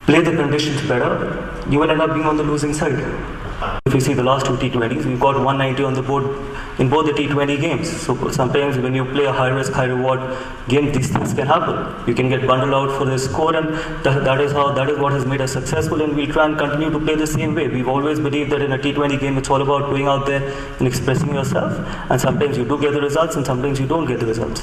play the conditions better, you will end up being on the losing side. If you see the last two T20s, we've got 190 on the board in both the T20 games. So sometimes when you play a high risk, high reward game, these things can happen. You can get bundled out for the score, and that is what has made us successful, and we'll try and continue to play the same way. We've always believed that in a T20 game, it's all about going out there and expressing yourself, and sometimes you do get the results and sometimes you don't get the results.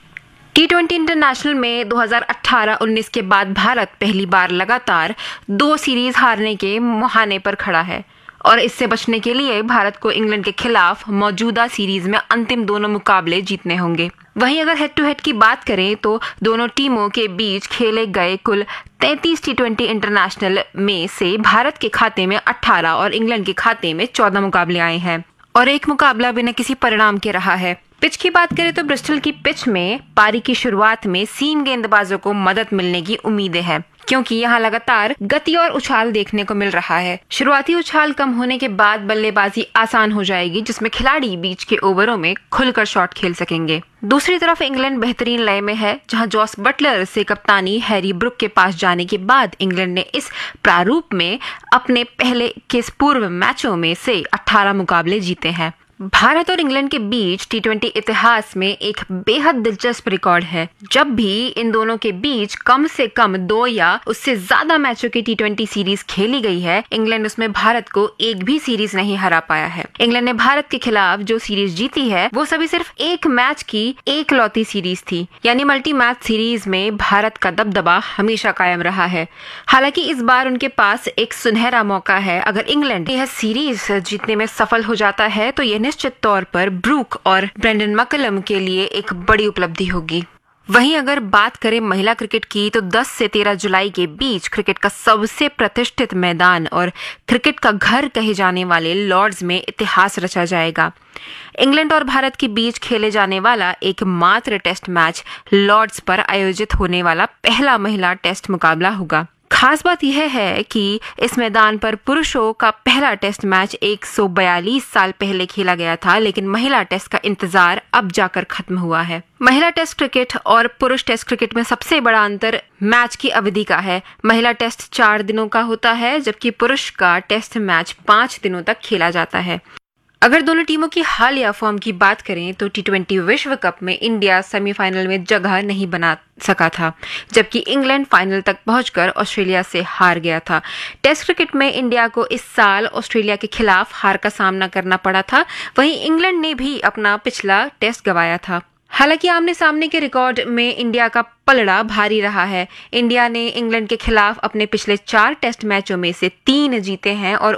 T20 international में 2018-19 के बाद भारत पहली बार लगातार 2 series हारने के मुहाने पर खड़ा है और इससे बचने के लिए भारत को इंग्लैंड के खिलाफ मौजूदा सीरीज में अंतिम दोनों मुकाबले जीतने होंगे। वहीं अगर हेड टू हेड की बात करें तो दोनों टीमों के बीच खेले गए कुल 33 T20 इंटरनेशनल में से भारत के खाते में 18 और इंग्लैंड के खाते में 14 मुकाबले आए हैं और एक मुकाबला बिना किसी परिणाम के रहा है। पिच की बात करें तो ब्रिस्टल की पिच में पारी की शुरुआत में सीम गेंदबाजों को मदद मिलने की उम्मीदें हैं क्योंकि यहां लगातार गति और उछाल देखने को मिल रहा है। शुरुआती उछाल कम होने के बाद बल्लेबाजी आसान हो जाएगी जिसमें खिलाड़ी बीच के ओवरों में खुलकर शॉट खेल सकेंगे। दूसरी तरफ इंग्लैंड बेहतरीन लय में है जहां जॉस बटलर से कप्तानी हैरी ब्रुक के पास जाने के बाद इंग्लैंड ने इस प्रारूप में अपने पहले के पूर्व मैचों में से 18 मुकाबले जीते हैं। भारत और इंग्लैंड के बीच T20 इतिहास में एक बेहद दिलचस्प रिकॉर्ड है। जब भी इन दोनों के बीच कम से कम 2 या उससे ज्यादा मैचों की T20 सीरीज खेली गई है, इंग्लैंड उसमें भारत को एक भी सीरीज नहीं हरा पाया है। इंग्लैंड ने भारत के खिलाफ जो सीरीज जीती है वो सभी सिर्फ एक मैच की एकलौती सीरीज थी, यानी मल्टी मैच सीरीज में भारत का दबदबा हमेशा कायम रहा है। हालांकि इस बार उनके पास एक सुनहरा मौका है। अगर इंग्लैंड यह सीरीज जीतने में सफल हो जाता है तो यह निश्चित तौर पर ब्रूक और ब्रेंडन मैकलम के लिए एक बड़ी उपलब्धि होगी। वहीं अगर बात करें महिला क्रिकेट की तो 10 से 13 जुलाई के बीच क्रिकेट का सबसे प्रतिष्ठित मैदान और क्रिकेट का घर कहे जाने वाले लॉर्ड्स में इतिहास रचा जाएगा। इंग्लैंड और भारत के बीच खेले जाने वाला एकमात्र टेस्ट मैच लॉर्ड्स पर आयोजित होने वाला पहला महिला टेस्ट मुकाबला होगा। खास बात यह है कि इस मैदान पर पुरुषों का पहला टेस्ट मैच 142 साल पहले खेला गया था, लेकिन महिला टेस्ट का इंतजार अब जाकर खत्म हुआ है। महिला टेस्ट क्रिकेट और पुरुष टेस्ट क्रिकेट में सबसे बड़ा अंतर मैच की अवधि का है। महिला टेस्ट 4 दिनों का होता है जबकि पुरुष का टेस्ट मैच 5 दिनों तक खेला जाता है। अगर दोनों टीमों की हालिया फॉर्म की बात करें तो T20 विश्व कप में इंडिया सेमीफाइनल में जगह नहीं बना सका था, जबकि इंग्लैंड फाइनल तक पहुंचकर ऑस्ट्रेलिया से हार गया था। टेस्ट क्रिकेट में इंडिया को इस साल ऑस्ट्रेलिया के खिलाफ हार का सामना करना पड़ा था, वहीं इंग्लैंड ने भी अपना पिछला टेस्ट गंवाया था। हालांकि आमने सामने के रिकॉर्ड में इंडिया का पलड़ा भारी रहा है। इंडिया ने इंग्लैंड के खिलाफ अपने पिछले 4 टेस्ट मैचों में से 3 जीते हैं और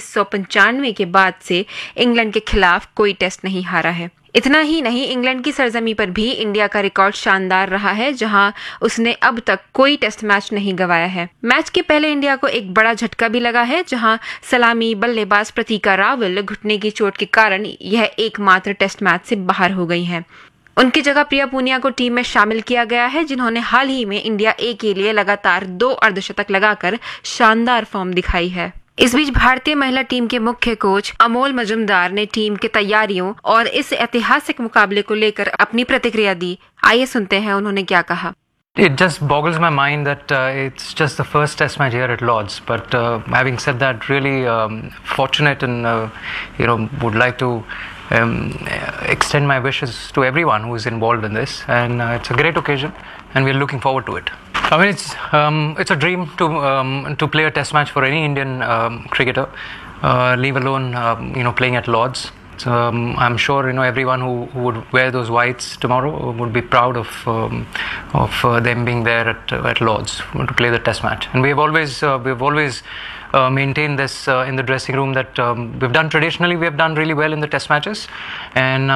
1995 के बाद से इंग्लैंड के खिलाफ कोई टेस्ट नहीं हारा है। इतना ही नहीं, इंग्लैंड की सरजमी पर भी इंडिया का रिकॉर्ड शानदार रहा है जहां उसने अब तक कोई टेस्ट मैच नहीं गंवाया है। मैच के पहले इंडिया को एक बड़ा झटका भी लगा है जहां सलामी बल्लेबाज प्रतीका रावल घुटने की चोट के कारण यह एकमात्र टेस्ट मैच से बाहर हो गई हैं। उनकी जगह प्रिया पूनिया को टीम में शामिल किया गया है जिन्होंने हाल ही में इंडिया ए के लिए लगातार 2 अर्धशतक लगाकर शानदार फॉर्म दिखाई है। इस बीच भारतीय महिला टीम के मुख्य कोच अमोल मजुमदार ने टीम की तैयारियों और इस ऐतिहासिक मुकाबले को लेकर अपनी प्रतिक्रिया दी। आइए सुनते हैं उन्होंने क्या कहा। It just boggles my mind that it's just the first test match here at Lord's. But having said that, really fortunate and would like to extend my wishes to everyone who is involved in this. And it's a great occasion, and we're looking forward to it. I mean, it's a dream to play a test match for any Indian cricketer, leave alone playing at Lord's. So I'm sure everyone who would wear those whites tomorrow would be proud of them being there at Lord's to play the test match. And we've always maintained this in the dressing room that we have done really well in the test matches. And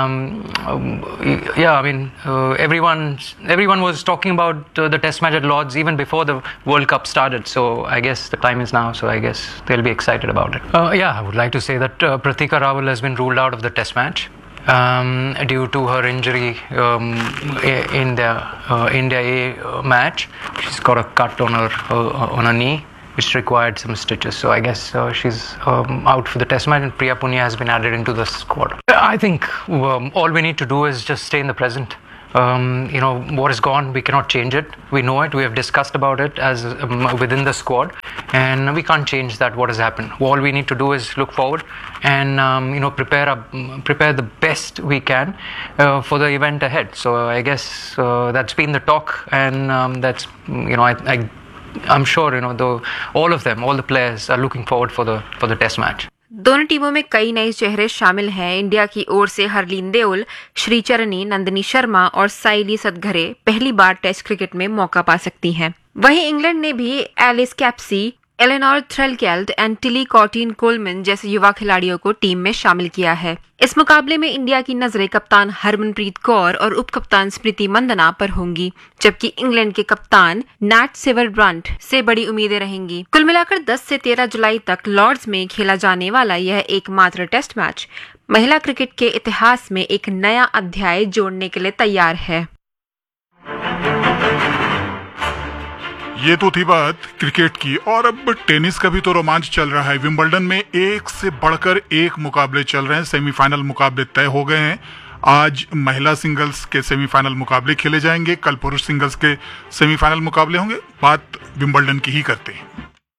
everyone was talking about the test match at Lord's even before the World Cup started. So I guess the time is now. So I guess they'll be excited about it. I would like to say that Pratika Rawal has been ruled out of the test match due to her injury in the India A match. She's got a cut on her knee, which required some stitches. So I guess she's out for the test match, and Priya Punia has been added into the squad. I think all we need to do is just stay in the present. What is gone, we cannot change it. We know it. We have discussed about it as within the squad. and we can't change that. What has happened? All we need to do is look forward and prepare the best we can for the event ahead. So I guess that's been the talk, and that's I'm sure all of them, all the players are looking forward for the test match. दोनों टीमों में कई नए चेहरे शामिल हैं। India की ओर से हरलीन देओल, श्रीचरणी, नंदिनी शर्मा और साइली सदघरे पहली बार टेस्ट क्रिकेट में मौका पा सकती हैं। वहीं इंग्लैंड ने भी Alice Capsey, Eleanor थ्रेलकेल्ट and Tilly कॉर्टिन Coleman जैसे युवा खिलाड़ियों को टीम में शामिल किया है। इस मुकाबले में इंडिया की नजरें कप्तान हरमनप्रीत कौर और उप कप्तान स्मृति मंदना पर होंगी, जबकि इंग्लैंड के कप्तान नैट सिवरब्रंट से बड़ी उम्मीदें रहेंगी। कुल मिलाकर 10 से 13 जुलाई तक लॉर्ड्स में खेला जाने वाला यह एकमात्र टेस्ट मैच महिला क्रिकेट के इतिहास में एक नया अध्याय जोड़ने के लिए तैयार है। ये तो थी बात क्रिकेट की, और अब टेनिस का भी तो रोमांच चल रहा है। विंबलडन में एक से बढ़कर एक मुकाबले चल रहे हैं। सेमीफाइनल मुकाबले तय हो गए हैं। आज महिला सिंगल्स के सेमीफाइनल मुकाबले खेले जाएंगे, कल पुरुष सिंगल्स के सेमीफाइनल मुकाबले होंगे। बात विंबलडन की ही करते हैं।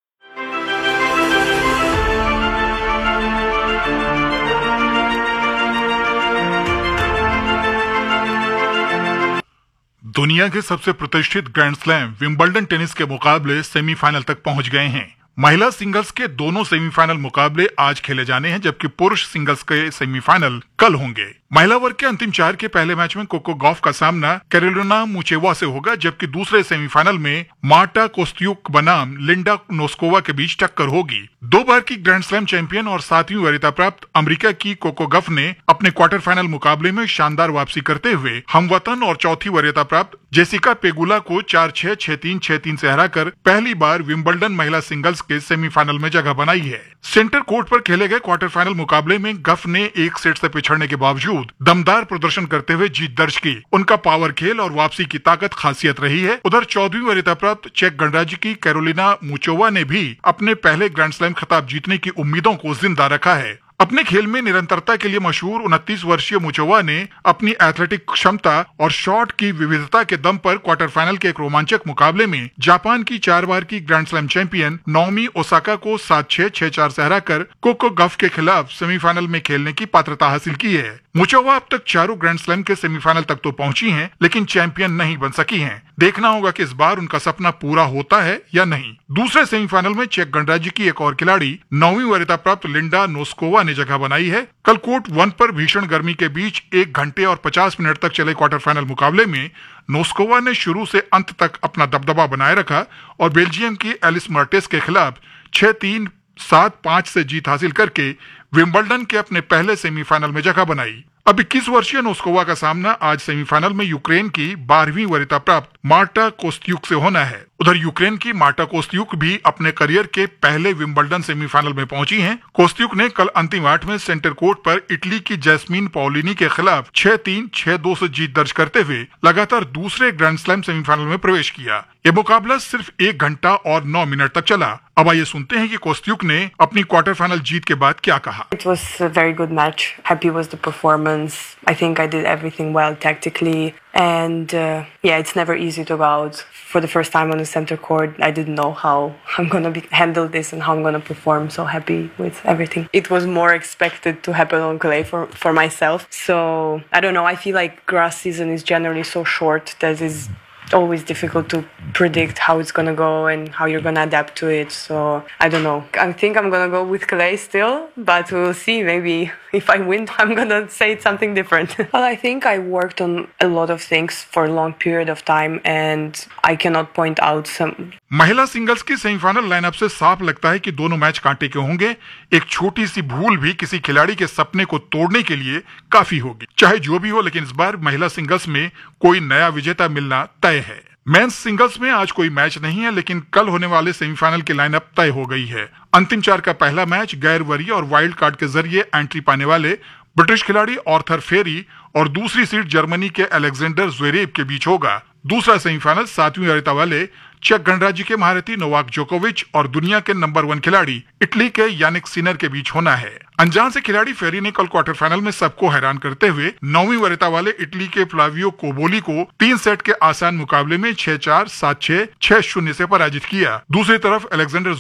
दुनिया के सबसे प्रतिष्ठित ग्रैंड स्लैम विंबलडन टेनिस के मुकाबले सेमीफाइनल तक पहुंच गए हैं। महिला सिंगल्स के दोनों सेमीफाइनल मुकाबले आज खेले जाने हैं, जबकि पुरुष सिंगल्स के सेमीफाइनल कल होंगे। महिला वर्ग के अंतिम 4 के पहले मैच में कोको गॉफ का सामना कैरोलिना मुचेवा से होगा, जबकि दूसरे सेमीफाइनल में मार्टा कोस्त्यूक बनाम लिंडा नोस्कोवा के बीच टक्कर होगी। 2 बार की ग्रैंड स्लैम चैंपियन और 7वीं वरीयता प्राप्त अमेरिका की कोको गॉफ ने अपने क्वार्टर फाइनल मुकाबले में शानदार वापसी करते हुए हमवतन और चौथी वरीयता प्राप्त जेसिका पेगुला को 4-6, 6-3, 6-3 से हराकर पहली बार विंबलडन महिला सिंगल्स के सेमीफाइनल में जगह बनाई है। सेंटर कोर्ट पर खेले गए क्वार्टर फाइनल मुकाबले में गफ ने 1 सेट से पिछड़ने के बावजूद दमदार प्रदर्शन करते हुए जीत दर्ज की। उनका पावर खेल और वापसी की ताकत खासियत रही है। उधर 14वीं वरीयता प्राप्त चेक गणराज्य की कैरोलिना मुचोवा ने भी अपने पहले ग्रैंड स्लैम खिताब जीतने की उम्मीदों को जिंदा रखा है। अपने खेल में निरंतरता के लिए मशहूर 29 वर्षीय मुचोवा ने अपनी एथलेटिक क्षमता और शॉट की विविधता के दम पर क्वार्टर फाइनल के एक रोमांचक मुकाबले में जापान की 4 बार की grand slam champion Naomi Osaka को 7-6, 6-4 से हराकर कोको गॉफ के खिलाफ सेमीफाइनल में खेलने की पात्रता हासिल की है। मुचोवा अब तक 4 ग्रैंड स्लैम के सेमीफाइनल तक तो पहुंची हैं, लेकिन चैंपियन नहीं बन सकी हैं। देखना होगा कि इस बार उनका सपना पूरा होता है या नहीं। दूसरे सेमीफाइनल में चेक गणराज्य की एक और खिलाड़ी 9वीं वरीयता प्राप्त लिंडा नोस्कोवा ने जगह बनाई है। कल कोर्ट 1 पर भीषण गर्मी के बीच 1 घंटे और 50 मिनट तक चले क्वार्टर फाइनल मुकाबले में नोस्कोवा ने शुरू से अंत तक अपना दबदबा बनाए रखा और बेल्जियम की एलिस मर्टेस के खिलाफ 6-3, 7-5 से जीत हासिल करके विंबलडन के अपने पहले सेमीफाइनल में जगह बनाई। अब 21 वर्षीय नोस्कोवा का सामना आज सेमीफाइनल में यूक्रेन की 12वीं वरीयता प्राप्त मार्टा कोस्त्यूक से होना है। उधर यूक्रेन की मार्टा कोस्त्यूक भी अपने करियर के पहले विंबलडन सेमीफाइनल में पहुंची हैं। कोस्त्यूक ने कल अंतिम 8 में सेंटर कोर्ट पर इटली की जैस्मीन पाओलिनी के खिलाफ 6-3, 6-2 से जीत दर्ज करते हुए लगातार दूसरे ग्रैंड स्लैम सेमीफाइनल में प्रवेश किया। ये मुकाबला सिर्फ 1 घंटा और 9 मिनट तक चला। अब आइए सुनते हैं कि कोस्त्यूक ने अपनी क्वार्टर फाइनल जीत के बाद क्या कहा। It was a very good match. Happy was the performance. I think I did everything well tactically. And it's never easy to go out. For the first time on the center court, I didn't know how I'm going to handle this and how I'm going to perform. So happy with everything. It was more expected to happen on clay for myself. So I don't know. I feel like grass season is generally so short that it's always difficult to predict how it's going to go and how you're going to adapt to it. So I don't know. I think I'm going to go with clay still, but we'll see. Maybe if I win, I'm going to say something different. Well, I think I worked on a lot of things for a long period of time and I cannot point out some. महिला singles की semifinal lineup से साफ लगता है कि दोनों match कांटे के होंगे। एक छोटी सी भूल भी किसी खिलाड़ी के सपने को तोड़ने के लिए काफी होगी। चाहे जो भी हो, लेकिन इस बार महिला सिंगल्स में कोई नया विजेता मिलना तय है। मेंस सिंगल्स में आज कोई मैच नहीं है, लेकिन कल होने वाले सेमीफाइनल की लाइनअप तय हो गई है। अंतिम 4 का पहला मैच गैर वरीय और वाइल्ड कार्ड के जरिए एंट्री पाने वाले ब्रिटिश खिलाड़ी आर्थर फेरी और दूसरी सीट जर्मनी के अलेक्जेंडर ज़्वेरेव के बीच होगा। दूसरा सेमीफाइनल 7वीं वरीयता वाले चेक गणराज्य के महारथी नोवाक जोकोविच और दुनिया के नंबर 1 खिलाड़ी इटली के यानिक सिनर के बीच होना है। अनजान से खिलाड़ी फेरी ने कल क्वार्टर फाइनल में सबको हैरान करते हुए 9वीं वरीयता वाले इटली के फ्लावियो कोबोली को 3 सेट के आसान मुकाबले में 6-4, 7-6, 6-0 से पराजित किया। दूसरी तरफ अलेक्जेंडर